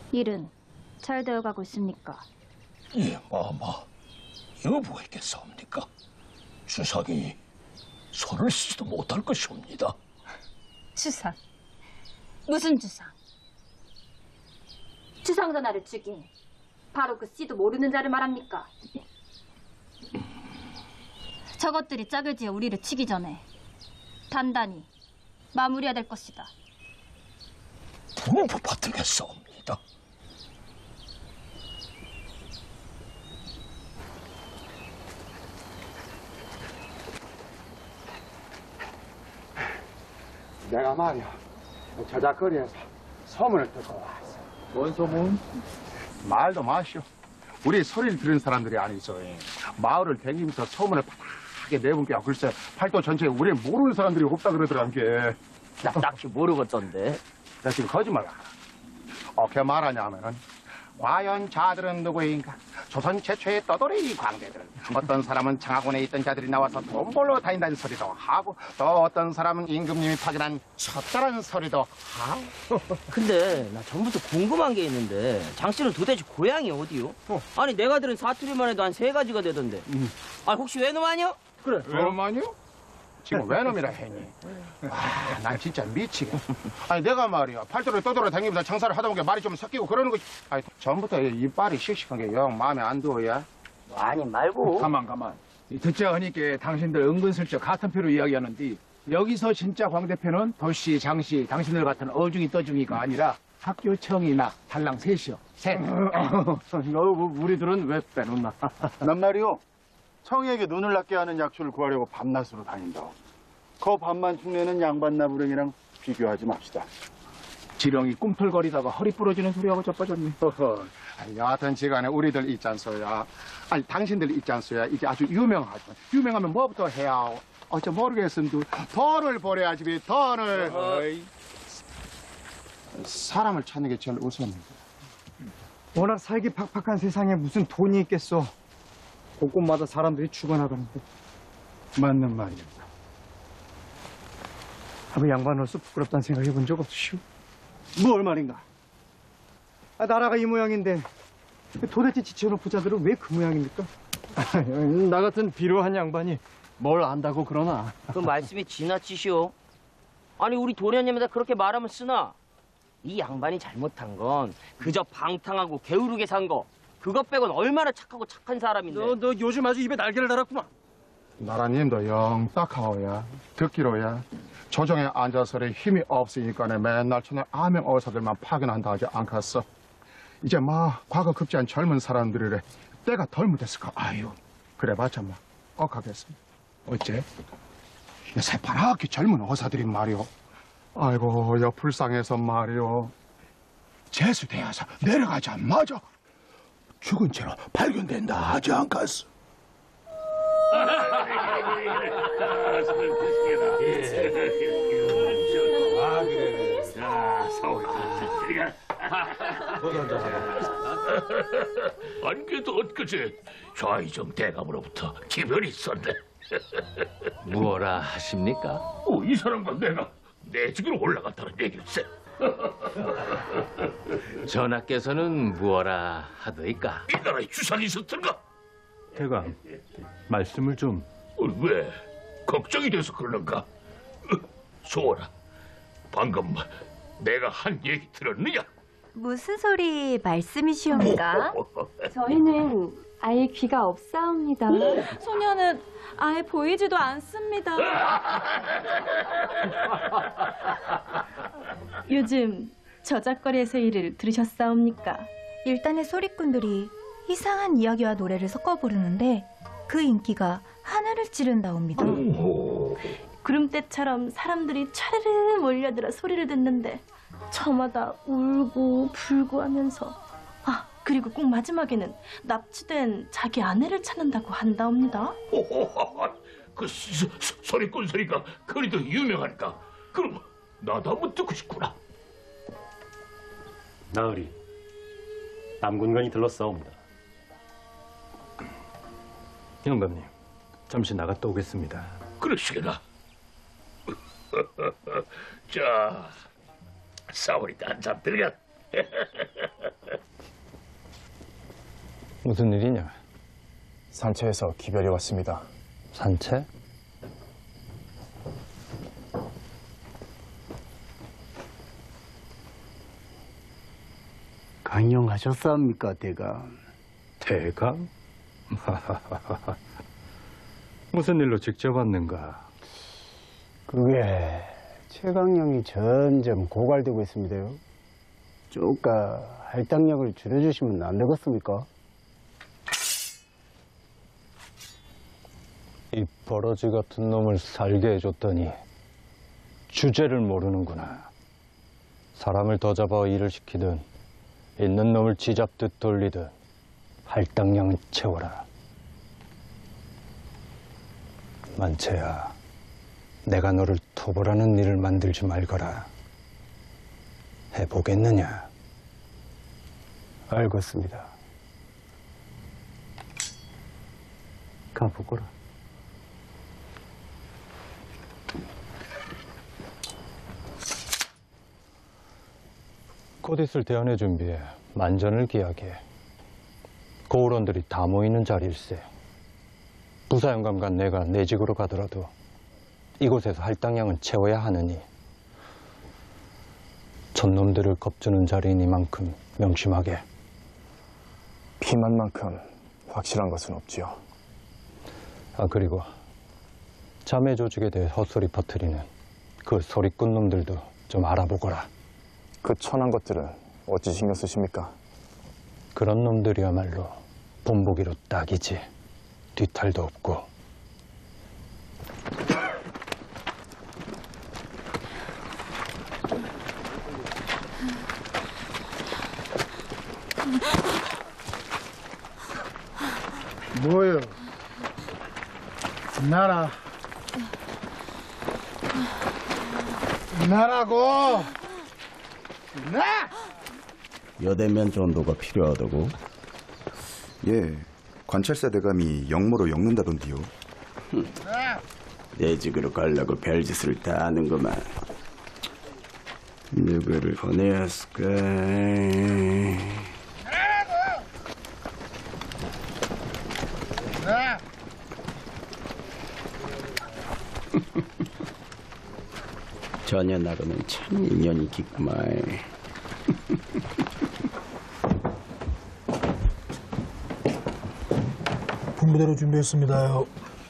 일은 잘 되어가고 있습니까? 예, 마마. 여부가 있겠사옵니까? 주상이 손을 쓰지도 못할 것이옵니다. 주상? 무슨 주상? 주상 전하를 죽인 바로 그 씨도 모르는 자를 말합니까? 저것들이 짝을 지어 우리를 치기 전에 단단히 마무리해야 될 것이다. 분부 받들겠사옵니다. 내가 말이야, 저작거리에서 소문을 듣고 왔어. 뭔 소문? 말도 마시오. 우리 소리를 들은 사람들이 아니죠. 마을을 다니면서 소문을 파랗게 내본 게 글쎄 팔도 전체에 우리 모르는 사람들이 없다 그러더란 게. 나 딱히 모르겠던데. 나 지금 거짓말 안 해. 어떻게 말하냐면은 과연 자들은 누구인가? 조선 최초의 떠돌이 광대들. 어떤 사람은 창하군에 있던 자들이 나와서 돈 벌러 다닌다는 소리도 하고 또 어떤 사람은 임금님이 파견한 섰다는 소리도 하고. 근데 나 전부터 궁금한 게 있는데 장씨는 도대체 고향이 어디요? 아니 내가 들은 사투리만 해도 한 3가지가 되던데. 아 혹시 외놈 아니요? 그래. 외놈아니요? 지금 외놈이라 했니? 와, 난 진짜 미치게. 아니 내가 말이야 팔도를 떠돌아 다니면서 장사를 하다 보니까 말이 좀 섞이고 그러는 거지. 아니 전부터 이빨이 씩씩한 게 영 마음에 안 들어야. 아니 말고. 가만. 듣자 하니까 당신들 은근슬쩍 같은 표로 이야기하는데 여기서 진짜 광대표는 도씨, 장씨, 당신들 같은 어중이 떠중이가 아니라 학교 청이나 달랑 셋이요. 셋. 우리들은 왜 빼놓나? 난 말이요. 청이에게 눈을 낮게 하는 약초를 구하려고 밤낮으로 다닌다. 그 밤만 흉내는 양반나부랭이랑 비교하지 맙시다. 지렁이 꿈틀거리다가 허리 부러지는 소리하고 자빠졌니? 아니, 여하튼 지간에 우리들 있잖소야. 아니 당신들 있잖소야. 이게 아주 유명하죠. 유명하면 뭐부터 해야? 어째 모르겠음도 돈을 벌어야지 왜 돈을. 사람을 찾는 게 제일 우선입니다. 워낙 살기 팍팍한 세상에 무슨 돈이 있겠어. 곳곳마다 사람들이 죽어나가는데. 맞는 말이야. 그 양반으로서 부끄럽다는 생각해 본 적 없으시오? 뭘 말인가? 나라가 이 모양인데 도대체 지쳐놓은 부자들은 왜 그 모양입니까? 나 같은 비루한 양반이 뭘 안다고 그러나. 그 말씀이 지나치시오. 아니 우리 도련님에다 그렇게 말하면 쓰나? 이 양반이 잘못한 건 그저 방탕하고 게으르게 산 거. 그것 빼곤 얼마나 착하고 착한 사람인데. 너 요즘 아주 입에 날개를 달았구만. 나라님도 영 딱하오야. 듣기로야. 조정에 앉아서리 힘이 없으니까 맨날 저녁 아명 어사들만 파견한다 하지 않겠어. 이제 과거 급제한 젊은 사람들이래 때가 덜 묻었을까. 아유 그래봤자 억하겠습니다. 어째? 새파랗게 젊은 어사들이 말이오. 아이고 여 불쌍해서 말이오. 재수대야사 내려가자마자 죽은 채로 발견된다 하지 않겠어. 안 그래도 엊그제 좌의정 대감으로부터 기별이 있었네. 무엇라 하십니까? 이 사람과 내가 내 집으로 올라갔다는 얘기일세. 전하께서는 무엇라 하더이까? 이 나라에 주상이 있었던가? 대감, 말씀을 좀. 왜? 걱정이 돼서 그러는가? 소원아, 방금 내가 한 얘기 들었느냐? 무슨 소리 말씀이시옵니까? 저희는 아예 귀가 없사옵니다. 소녀는 아예 보이지도 않습니다. 요즘 저작거리에서 일을 들으셨사옵니까? 일단의 소리꾼들이 이상한 이야기와 노래를 섞어 부르는데 그 인기가 하늘을 찌른다옵니다. 구름대처럼 사람들이 차르르 몰려들어 소리를 듣는데 저마다 울고 불고 하면서 그리고 꼭 마지막에는 납치된 자기 아내를 찾는다고 한다옵니다. 그 소리꾼 소리가 그리도 유명한가? 그럼 나도 한번 듣고 싶구나. 나으리, 남군관이 들렀사옵니다. 영감님, 잠시 나갔다 오겠습니다. 그러시게나. 자, 사월이도 한잔 들려. 무슨 일이냐? 산채에서 기별이 왔습니다. 산채? 강령하셨습니까, 대감? 대감? 무슨 일로 직접 왔는가? 그게 최강령이 점점 고갈되고 있습니다요. 쪼까 할당량을 줄여주시면 안 되겠습니까? 이 버러지 같은 놈을 살게 해줬더니 주제를 모르는구나. 사람을 더 잡아 일을 시키든 있는 놈을 쥐잡듯 돌리든 할당량은 채워라. 만채야, 내가 너를 토벌하는 일을 만들지 말거라. 해보겠느냐? 알겠습니다. 가보거라. 곧 있을 대연회 준비에 만전을 기하게. 고을원들이 다 모이는 자리일세. 부사영감과 내가 내직으로 가더라도 이곳에서 할당량은 채워야 하느니 촌놈들을 겁주는 자리이니만큼 명심하게. 피만만큼 확실한 것은 없지요. 아, 그리고 자매 조직에 대해 헛소리 퍼뜨리는 그 소리꾼 놈들도 좀 알아보거라. 그 천한 것들은 어찌 신경 쓰십니까? 그런 놈들이야말로 본보기로 딱이지. 뒤탈도 없고. 뭐요? 나라. 나라고. 나! 여대면 전도가 필요하다고? 예, 관찰사 대감이 역모로 엮는다던데요. 내직으로 가려고 별짓을 다 하는구만. 누구를 보내야 했을까? 전혀 나고는 참 인연이 깊구만. 분부대로 준비했습니다요.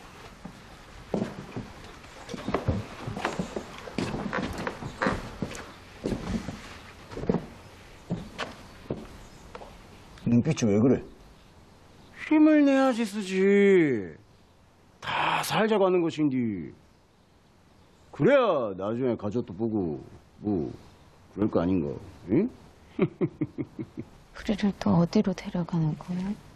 눈빛이 왜 그래? 힘을 내야지 쓰지. 다 살자고 하는 것인데. 그래야 나중에 가족도 보고 뭐 그럴 거 아닌가? 응? 우리를 또 어디로 데려가는 거야?